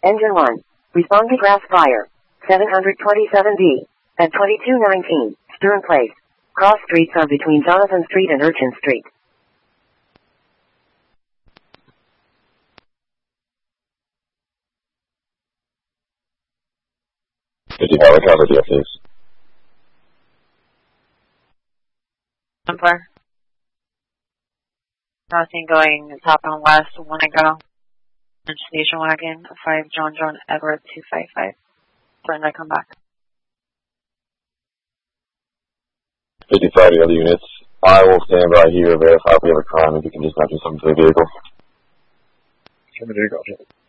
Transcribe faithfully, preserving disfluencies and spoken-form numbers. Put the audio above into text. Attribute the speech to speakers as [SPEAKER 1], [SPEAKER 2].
[SPEAKER 1] Engine one. Respond to grass fire. seven twenty-seven B. At twenty-two nineteen, Stern Place. Cross streets are between Jonathan Street and Urchin Street.
[SPEAKER 2] fifty-five, what cover do you, please?
[SPEAKER 3] Number. Crossing going top and west, one to go. Station wagon, five John John Edward two five five. When I come back.
[SPEAKER 2] fifty-five, the other units. I will stand by here, verify if we have a crime, if you can just not do something to the vehicle.
[SPEAKER 4] Sure, there you go.